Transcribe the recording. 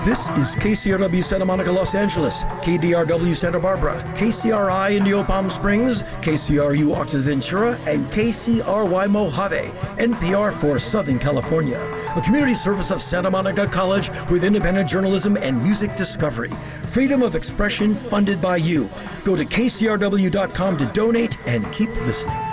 This is KCRW Santa Monica, Los Angeles, KDRW Santa Barbara, KCRI Indio Palm Springs, KCRU Octaventura, and KCRY Mojave, NPR for Southern California. A community service of Santa Monica College with independent journalism and music discovery. Freedom of expression funded by you. Go to kcrw.com to donate and keep listening.